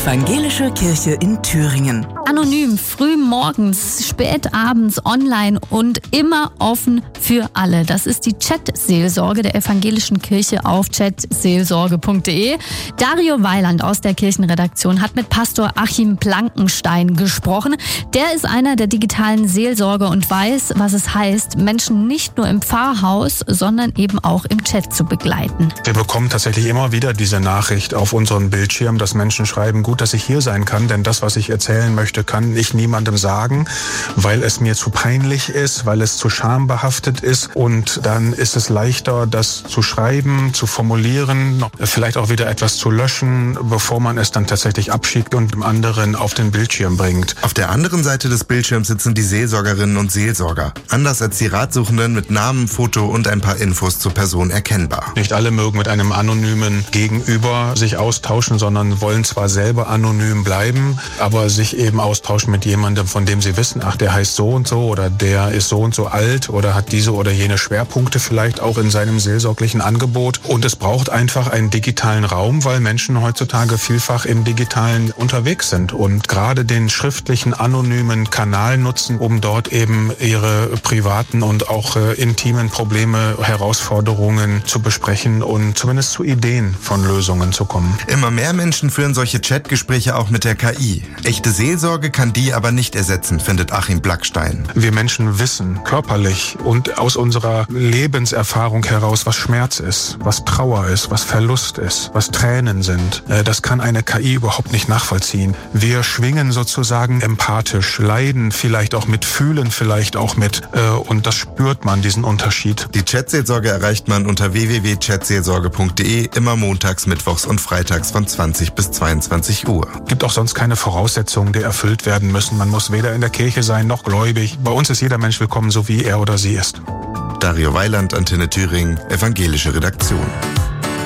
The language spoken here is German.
Evangelische Kirche in Thüringen. Anonym, früh morgens, spät abends, online und immer offen für alle. Das ist die Chat-Seelsorge der Evangelischen Kirche auf chatseelsorge.de. Dario Weiland aus der Kirchenredaktion hat mit Pastor Achim Blankenstein gesprochen. Der ist einer der digitalen Seelsorger und weiß, was es heißt, Menschen nicht nur im Pfarrhaus, sondern eben auch im Chat zu begleiten. Wir bekommen tatsächlich immer wieder diese Nachricht auf unseren Bildschirm, dass Menschen schreiben, gut, dass ich hier sein kann, denn das, was ich erzählen möchte, kann ich niemandem sagen, weil es mir zu peinlich ist, weil es zu schambehaftet ist, und dann ist es leichter, das zu schreiben, zu formulieren, vielleicht auch wieder etwas zu löschen, bevor man es dann tatsächlich abschickt und dem anderen auf den Bildschirm bringt. Auf der anderen Seite des Bildschirms sitzen die Seelsorgerinnen und Seelsorger. Anders als die Ratsuchenden mit Namen, Foto und ein paar Infos zur Person erkennbar. Nicht alle mögen mit einem anonymen Gegenüber sich austauschen, sondern wollen zwar selber anonym bleiben, aber sich eben austauschen mit jemandem, von dem sie wissen, ach, der heißt so und so oder der ist so und so alt oder hat diese oder jene Schwerpunkte vielleicht auch in seinem seelsorglichen Angebot. Und es braucht einfach einen digitalen Raum, weil Menschen heutzutage vielfach im Digitalen unterwegs sind und gerade den schriftlichen, anonymen Kanal nutzen, um dort eben ihre privaten und auch intimen Probleme, Herausforderungen zu besprechen und zumindest zu Ideen von Lösungen zu kommen. Immer mehr Menschen führen solche Chatgespräche auch mit der KI. Echte Seelsorge kann die aber nicht ersetzen, findet Achim Blankenstein. Wir Menschen wissen körperlich und aus unserer Lebenserfahrung heraus, was Schmerz ist, was Trauer ist, was Verlust ist, was Tränen sind. Das kann eine KI überhaupt nicht nachvollziehen. Wir schwingen sozusagen empathisch, leiden vielleicht auch mit, fühlen vielleicht auch mit, und das spürt man, diesen Unterschied. Die Chatseelsorge erreicht man unter www.chatseelsorge.de, immer montags, mittwochs und freitags von 20 bis 22 Uhr. Gibt auch sonst keine Voraussetzungen, die erfüllt werden müssen. Man muss weder in der Kirche sein noch gläubig. Bei uns ist jeder Mensch willkommen, so wie er oder sie ist. Dario Weiland, Antenne Thüringen, Evangelische Redaktion.